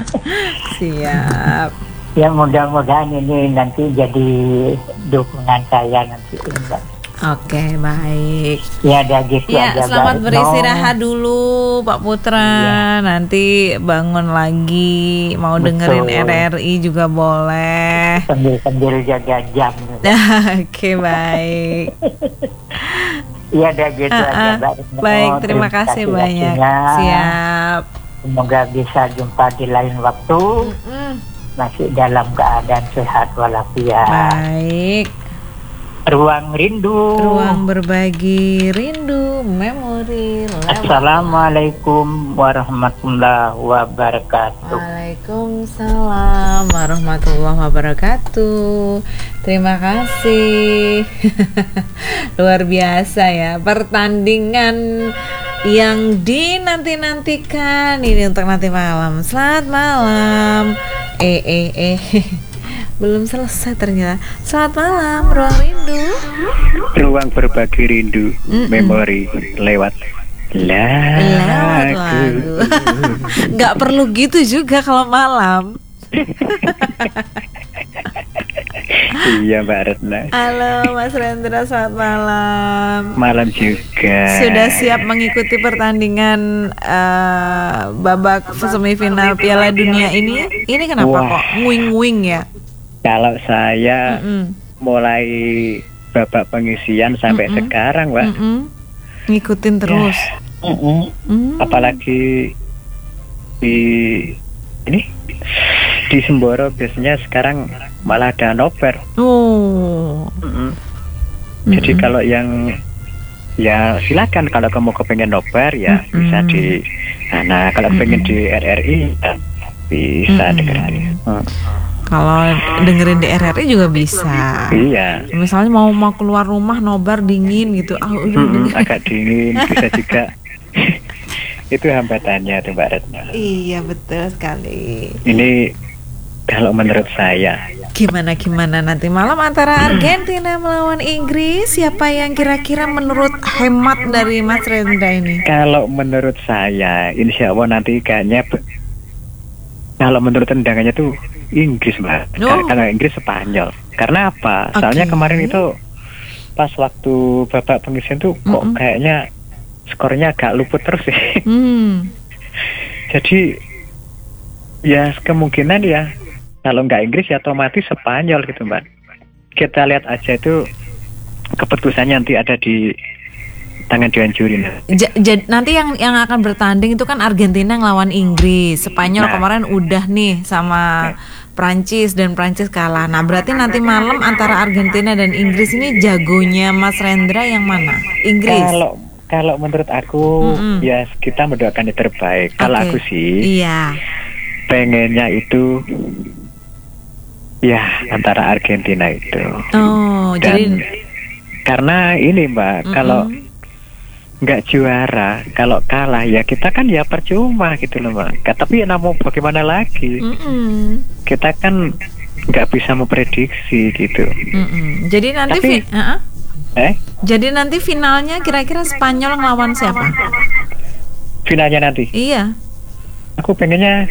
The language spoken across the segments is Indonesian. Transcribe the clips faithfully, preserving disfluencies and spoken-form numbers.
Siap. Ya mudah-mudahan ini nanti jadi dukungan saya nanti, Mbak. Oke, baik. Ya ada gitu Ya, aja, selamat Mbak. beristirahat dulu Pak Putra. Iya. Nanti bangun lagi, mau Betul. dengerin R R I juga boleh. Sambil-sambil jaga jam. Oke, baik. Iya ada gitu Ah, aja, ah. Mbak. Baik, Oh, terima kasih banyak. waktunya. Siap. Semoga bisa jumpa di lain waktu. Mm-mm. Masih dalam keadaan sehat walafiat. Baik. Ruang rindu. Ruang berbagi rindu, memori. lewat- Assalamualaikum warahmatullahi wabarakatuh. Waalaikumsalam warahmatullahi wabarakatuh. Terima kasih. Luar biasa ya, pertandingan yang dinanti-nantikan ini untuk nanti malam. Selamat malam. Eh eh eh belum selesai ternyata. Selamat malam, Ruang Rindu. Ruang berbagi rindu, Mm-mm. memori lewat Lewat lagu. lagu. Nggak perlu gitu juga kalau malam. Iya Mbak Retna. Halo Mas Rendra, selamat malam. Malam juga. Sudah siap mengikuti pertandingan eh, babak semifinal Piala Dunia ini? Ini kenapa Wah. kok nguing-nguing ya? Kalau saya Mm-mm. mulai babak pengisian sampai Mm-mm. sekarang, Mbak. Mm-mm. Ngikutin terus. Mm-mm. Mm. Apalagi di ini di Semboro biasanya sekarang malah ada nobar. Oh. Mm-mm. Jadi Mm-mm. kalau yang ya silakan kalau kamu kepengen nobar ya Mm-mm. bisa di nah kalau pengen di R R I ya bisa Mm-mm. dengerin. Hmm. Kalau dengerin di R R I juga bisa. Iya. Misalnya mau mau keluar rumah nobar dingin gitu, ah udah Mm-mm, denger. agak dingin bisa juga. Itu hambatannya tuh Mbak Retna. Iya betul sekali. Ini kalau menurut saya Gimana gimana nanti malam antara Argentina melawan Inggris, siapa yang kira-kira menurut hemat dari Mas Rendra ini? kalau menurut saya insya Allah nanti kayaknya be- kalau menurut tendangannya tuh Inggris Mbak. Oh. Karena Inggris Spanyol. Karena apa? Oke. Soalnya kemarin itu pas waktu babak pengisian tuh kok Mm-mm. kayaknya skornya agak luput terus sih. Hmm. Jadi ya kemungkinan ya kalau nggak Inggris ya otomatis Spanyol gitu Mbak. Kita lihat aja itu keputusannya nanti ada di tangan Dewan Juri. Ja- ja- nanti yang yang akan bertanding itu kan Argentina ngelawan Inggris, Spanyol Nah. kemarin udah nih sama Prancis dan Prancis kalah. Nah berarti nanti malam antara Argentina dan Inggris ini jagonya Mas Rendra yang mana? Inggris. Kalau kalau menurut aku Mm-mm. ya kita mendoakan yang terbaik. Kalau Oke. aku sih Iya. pengennya itu ya antara Argentina itu. Oh Dan jadi. karena ini Mbak, Mm-mm. kalau nggak juara, kalau kalah ya kita kan ya percuma gitu loh Mbak. Ka- Tapi ya namun bagaimana lagi? Mm-mm. Kita kan nggak bisa memprediksi gitu. Mm-mm. Jadi nanti Tapi- fi- uh-uh. Eh, Jadi nanti finalnya kira-kira Spanyol ngelawan siapa? finalnya nanti. Iya. Aku pengennya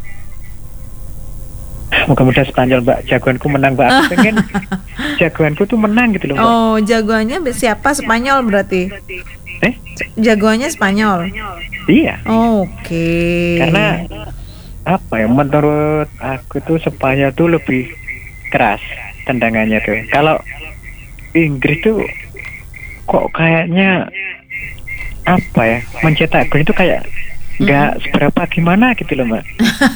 moga-moga Spanyol Mbak, jagoanku menang Mbak. Aku pengen jagoanku tuh menang gitu loh Mbak. Oh jagoannya siapa? Spanyol berarti. Eh, Jagoannya Spanyol. iya. Oke. Karena apa ya? Menurut aku tuh Spanyol tuh lebih keras tendangannya tuh. Kalau Inggris tuh kok kayaknya apa ya? Mencetak gol itu kayak nggak seberapa gimana gitu loh Mbak.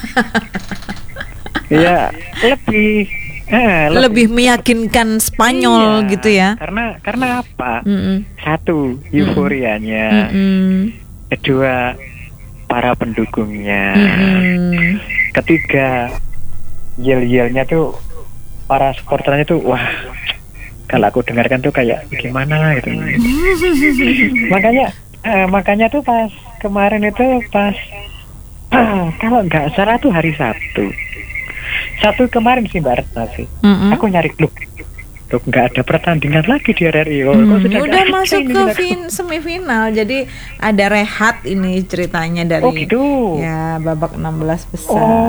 Ya lebih eh, lebih meyakinkan Spanyol iya, gitu ya. Karena karena apa? Mm-mm. Satu, euforianya. Mm-mm. Kedua, para pendukungnya. Mm-mm. Ketiga, yel-yelnya tuh para supporternya tuh wah. Kalau aku dengarkan tuh kayak gimana gitu. makanya eh, makanya tuh pas kemarin itu pas ah, kalau nggak salah tuh hari Sabtu. Sabtu kemarin sih Mbak Retna sih. Mm-mm. Aku nyari klub. Tuh nggak ada pertandingan lagi di R R I. Oh, Hmm, kok sudah udah nggak ada masuk ini, ke sudah- fin semifinal. Jadi ada rehat ini ceritanya dari Oh gitu. ya babak enam belas besar. Oh.